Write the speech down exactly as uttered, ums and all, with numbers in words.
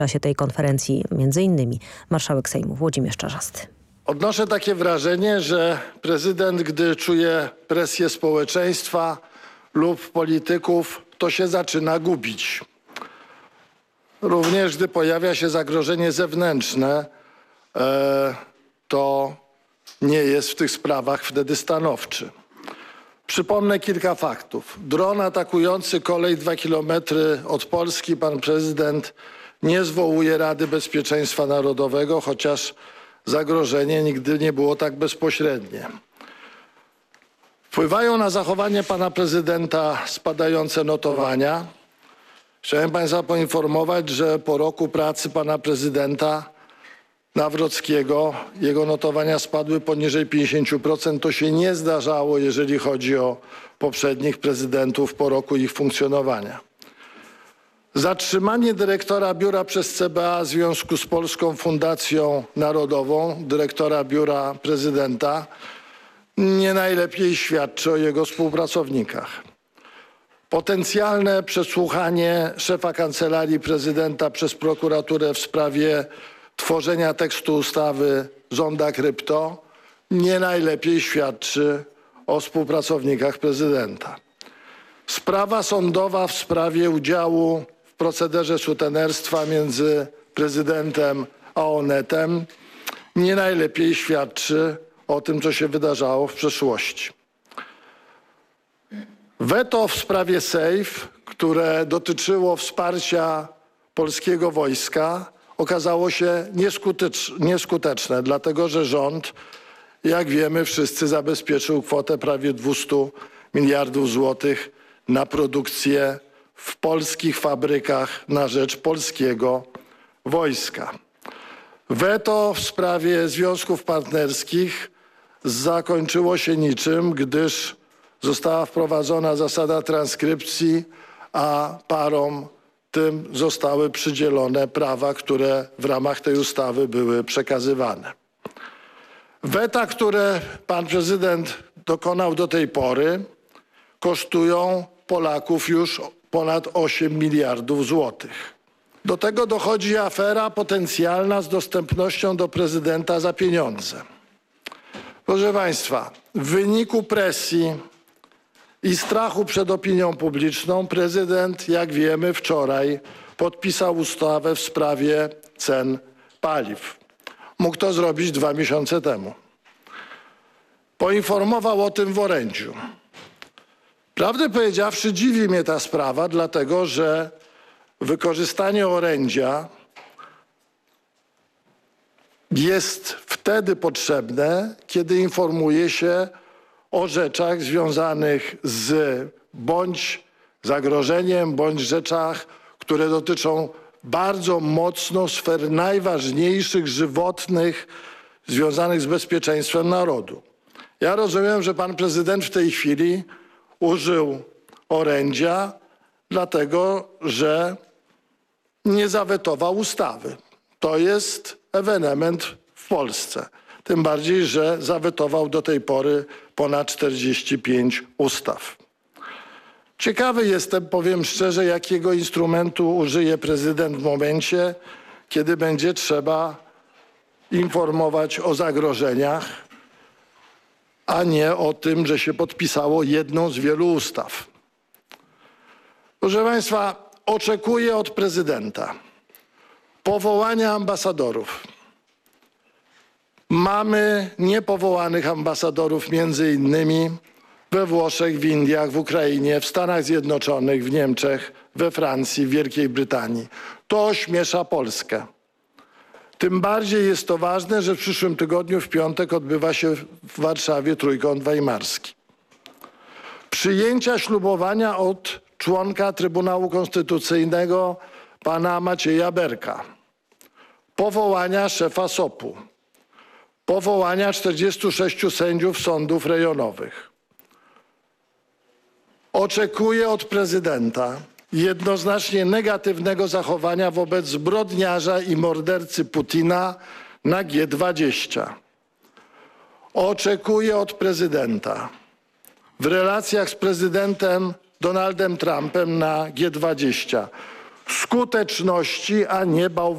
czasie tej konferencji między innymi marszałek Sejmu Włodzimierz Czarzasty. Odnoszę takie wrażenie, że prezydent, gdy czuje presję społeczeństwa lub polityków, to się zaczyna gubić. Również gdy pojawia się zagrożenie zewnętrzne, e, to nie jest w tych sprawach wtedy stanowczy. Przypomnę kilka faktów. Dron atakujący kolej dwa kilometry od Polski, pan prezydent nie zwołuje Rady Bezpieczeństwa Narodowego, chociaż zagrożenie nigdy nie było tak bezpośrednie. Wpływają na zachowanie pana prezydenta spadające notowania. Chciałem państwa poinformować, że po roku pracy pana prezydenta Nawrockiego jego notowania spadły poniżej pięćdziesięciu procent. To się nie zdarzało, jeżeli chodzi o poprzednich prezydentów po roku ich funkcjonowania. Zatrzymanie dyrektora biura przez C B A w związku z Polską Fundacją Narodową, dyrektora biura prezydenta, nie najlepiej świadczy o jego współpracownikach. Potencjalne przesłuchanie szefa Kancelarii Prezydenta przez prokuraturę w sprawie tworzenia tekstu ustawy Żąda Krypto nie najlepiej świadczy o współpracownikach prezydenta. Sprawa sądowa w sprawie udziału w procederze sutenerstwa między prezydentem a Onetem nie najlepiej świadczy o tym, co się wydarzało w przeszłości. Weto w sprawie Sejf, które dotyczyło wsparcia polskiego wojska, okazało się nieskuteczne, dlatego że rząd, jak wiemy wszyscy, zabezpieczył kwotę prawie dwustu miliardów złotych na produkcję w polskich fabrykach na rzecz polskiego wojska. Weto w sprawie związków partnerskich zakończyło się niczym, gdyż została wprowadzona zasada transkrypcji, a parom tym zostały przydzielone prawa, które w ramach tej ustawy były przekazywane. Weta, które pan prezydent dokonał do tej pory, kosztują Polaków już ponad osiem miliardów złotych. Do tego dochodzi afera potencjalna z dostępnością do prezydenta za pieniądze. Proszę państwa, w wyniku presji i strachu przed opinią publiczną prezydent, jak wiemy, wczoraj podpisał ustawę w sprawie cen paliw. Mógł to zrobić dwa miesiące temu. Poinformował o tym w orędziu. Prawdę powiedziawszy, dziwi mnie ta sprawa, dlatego że wykorzystanie orędzia jest wtedy potrzebne, kiedy informuje się o rzeczach związanych z bądź zagrożeniem, bądź rzeczach, które dotyczą bardzo mocno sfer najważniejszych, żywotnych, związanych z bezpieczeństwem narodu. Ja rozumiem, że pan prezydent w tej chwili użył orędzia, dlatego że nie zawetował ustawy. To jest ewenement w Polsce. Tym bardziej, że zawetował do tej pory ponad czterdzieści pięć ustaw. Ciekawy jestem, powiem szczerze, jakiego instrumentu użyje prezydent w momencie, kiedy będzie trzeba informować o zagrożeniach, a nie o tym, że się podpisało jedną z wielu ustaw. Proszę państwa, oczekuję od prezydenta powołania ambasadorów. Mamy niepowołanych ambasadorów między innymi we Włoszech, w Indiach, w Ukrainie, w Stanach Zjednoczonych, w Niemczech, we Francji, w Wielkiej Brytanii. To ośmiesza Polskę. Tym bardziej jest to ważne, że w przyszłym tygodniu w piątek odbywa się w Warszawie Trójkąt Weimarski. Przyjęcia ślubowania od członka Trybunału Konstytucyjnego pana Macieja Berka. Powołania szefa S O P-u. Powołania czterdziestu sześciu sędziów sądów rejonowych. Oczekuję od prezydenta jednoznacznie negatywnego zachowania wobec zbrodniarza i mordercy Putina na G dwadzieścia. Oczekuję od prezydenta w relacjach z prezydentem Donaldem Trumpem na G dwadzieścia skuteczności, a nie bałwanów.